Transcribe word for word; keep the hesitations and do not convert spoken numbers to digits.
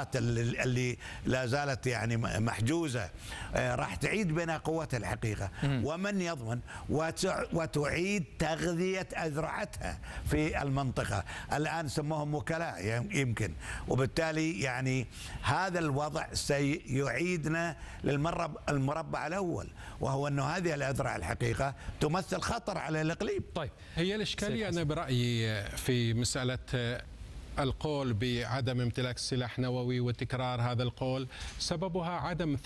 الثغرات اللي, اللي لا زالت يعني محجوزة راح تعيد بناء قوتها الحقيقة. ومن يضمن وتعيد تغذية أذرعتها في المنطقة. الآن سموهم وكلاء يمكن، وبالتالي يعني هذا الوضع سيعيدنا للمربع الأول، وهو أنه هذه الأذرع الحقيقة تمثل خطر على الإقليم. طيب، هي الإشكالية أنا برأيي في مسألة القول بعدم امتلاك سلاح نووي وتكرار هذا القول سببها عدم